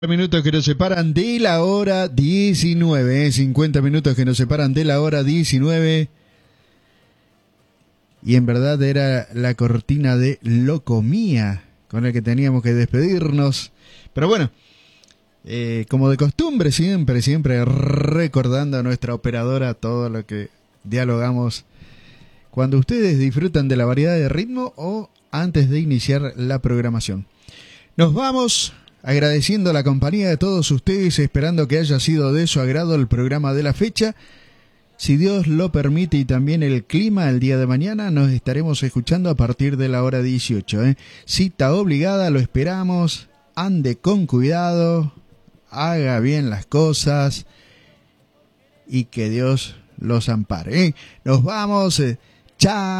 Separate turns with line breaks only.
Minutos que nos separan de la hora 19, 50 minutos que nos separan de la hora 19. Y en verdad era la cortina de Locomía con la que teníamos que despedirnos. Pero bueno, como de costumbre, siempre recordando a nuestra operadora todo lo que dialogamos cuando ustedes disfrutan de la variedad de ritmo o antes de iniciar la programación. Nos vamos agradeciendo la compañía de todos ustedes, esperando que haya sido de su agrado el programa de la fecha. Si Dios lo permite y también el clima, el día de mañana nos estaremos escuchando a partir de la hora 18. Cita obligada, lo esperamos. Ande con cuidado, haga bien las cosas y que Dios los ampare. Nos vamos. Chao.